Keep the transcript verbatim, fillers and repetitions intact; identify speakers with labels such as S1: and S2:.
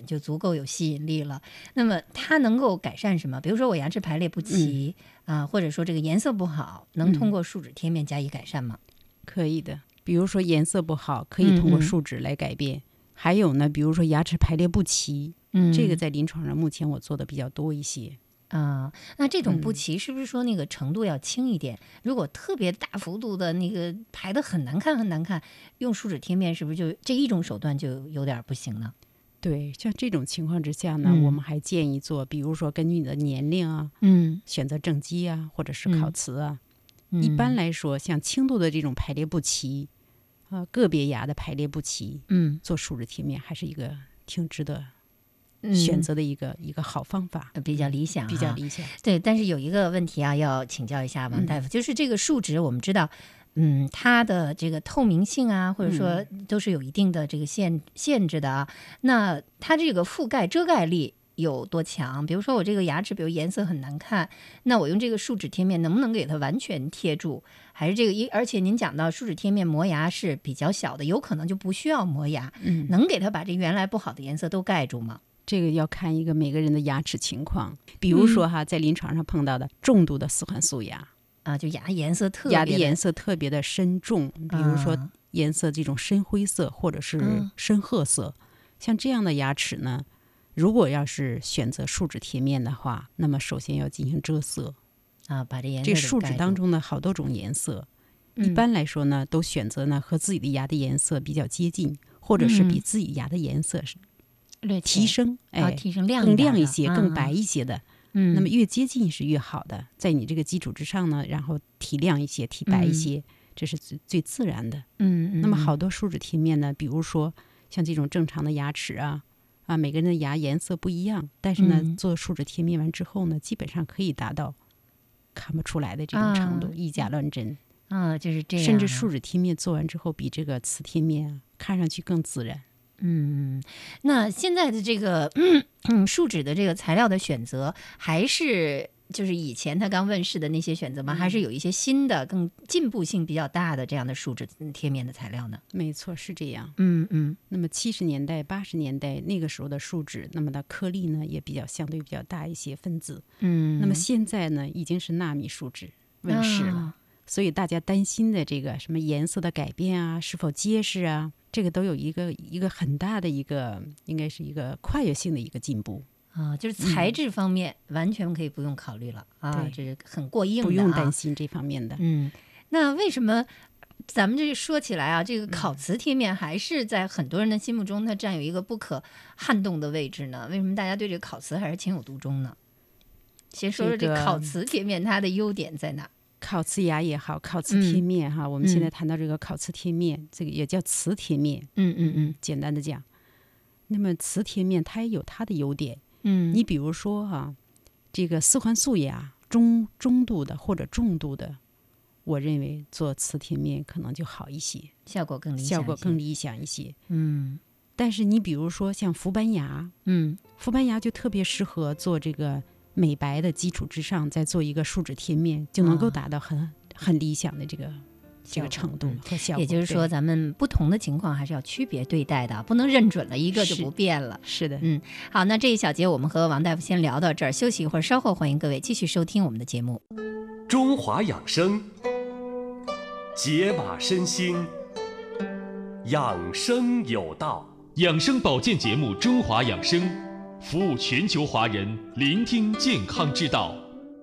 S1: 就足够有吸引力了。那么它能够改善什么？比如说我牙齿排列不齐、嗯、啊，或者说这个颜色不好，能通过树脂贴面加以改善吗？
S2: 嗯、可以的。比如说颜色不好，可以通过树脂来改变。嗯嗯还有呢，比如说牙齿排列不齐，嗯，这个在临床上目前我做的比较多一些。
S1: 啊，那这种不齐是不是说那个程度要轻一点？嗯、如果特别大幅度的那个排得很难看很难看，用树脂贴面是不是就这一种手段就有点不行呢？
S2: 对，像这种情况之下呢、嗯，我们还建议做，比如说根据你的年龄啊，
S1: 嗯，
S2: 选择正畸啊，或者是烤瓷啊。
S1: 嗯、
S2: 一般来说，像轻度的这种排列不齐。呃，个别牙的排列不齐，
S1: 嗯，
S2: 做树脂贴面还是一个挺值得选择的一个、嗯、一个好方法，
S1: 比较理想、啊，
S2: 比较理想。
S1: 对，但是有一个问题啊，要请教一下王大夫，嗯、就是这个树脂，我们知道，嗯，它的这个透明性啊，或者说都是有一定的这个限限制的啊。那它这个覆盖遮盖力有多强？比如说我这个牙齿，比如颜色很难看，那我用这个树脂贴面能不能给它完全贴住？还是这个一？而且您讲到树脂贴面磨牙是比较小的，有可能就不需要磨牙，嗯，能给它把这原来不好的颜色都盖住吗？
S2: 这个要看一个每个人的牙齿情况。比如说哈，嗯、在临床上碰到的重度的四环素牙
S1: 啊，就牙颜色特别
S2: 牙的颜色特别的深重，比如说颜色这种深灰色或者是深褐色，嗯、像这样的牙齿呢。如果要是选择树脂贴面的话，那么首先要进行遮色
S1: 啊，把这颜色
S2: 这树脂当中的好多种颜色、嗯，一般来说呢，都选择呢和自己的牙的颜色比较接近，或者是比自己牙的颜色提升，
S1: 嗯、哎，提升亮
S2: 更亮一些、
S1: 嗯、
S2: 更白一些的。嗯，那么越接近是越好的，在你这个基础之上呢，然后提亮一些、提白一些，嗯、这是最最自然的。
S1: 嗯嗯。
S2: 那么好多树脂贴面呢，比如说像这种正常的牙齿啊。啊，每个人的牙颜色不一样，但是呢，嗯、做树脂贴面完之后呢，基本上可以达到看不出来的这种程度，啊、以假乱真。
S1: 啊，就是这样、啊。
S2: 甚至树脂贴面做完之后，比这个瓷贴面啊，看上去更自然。
S1: 嗯，那现在的这个嗯嗯树脂的这个材料的选择，还是就是以前它刚问世的那些选择吗？嗯、还是有一些新的、更进步性比较大的这样的树脂贴面的材料呢？
S2: 没错，是这样。
S1: 嗯嗯。
S2: 那么七十年代、八十年代那个时候的树脂，那么的颗粒呢也比较相对比较大一些分子。
S1: 嗯。
S2: 那么现在呢，已经是纳米树脂问世了。啊，所以大家担心的这个什么颜色的改变啊，是否结实啊，这个都有一个一个很大的一个，应该是一个跨越性的一个进步
S1: 啊，就是材质方面完全可以不用考虑了、嗯、啊，这是很过硬的、啊，
S2: 不用担心这方面的。
S1: 嗯，那为什么咱们这说起来啊，这个烤瓷贴面还是在很多人的心目中它占有一个不可撼动的位置呢？为什么大家对这个烤瓷还是情有独钟呢？先说说这烤瓷贴面它的优点在哪？
S2: 烤瓷牙也好，烤瓷贴面哈、嗯，我们现在谈到这个烤瓷贴面、嗯，这个也叫瓷贴面。
S1: 嗯嗯嗯，
S2: 简单的讲，那么瓷贴面它也有它的优点。
S1: 嗯，
S2: 你比如说哈、啊，这个四环素牙中中度的或者重度的，我认为做瓷贴面可能就好一些，
S1: 效果更理想，
S2: 效果更理想一些。
S1: 嗯，
S2: 但是你比如说像氟斑牙，
S1: 嗯，
S2: 氟斑牙就特别适合做这个美白的基础之上，再做一个树脂贴面，就能够达到很、啊、很理想的这个这个程度和效果。
S1: 也就是说，咱们不同的情况还是要区别对待的，不能认准了一个就不变了。
S2: 是, 是的，
S1: 嗯，好，那这一小节我们和王大夫先聊到这儿，休息一会儿，稍后欢迎各位继续收听我们的节目。
S3: 中华养生，解码身心，养生有道。
S4: 养生保健节目《中华养生》，服务全球华人，聆听健康之道。